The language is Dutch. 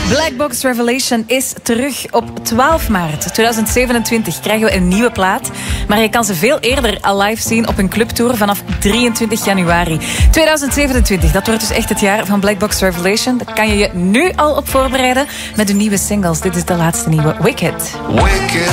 Black Box Revelation is terug. Op 12 maart 2027 krijgen we een nieuwe plaat. Maar je kan ze veel eerder al live zien op een clubtour vanaf 23 januari. 2027, dat wordt dus echt het jaar van Black Box Revelation. Daar kan je je nu al op voorbereiden met de nieuwe singles. Dit is de laatste nieuwe, Wicked.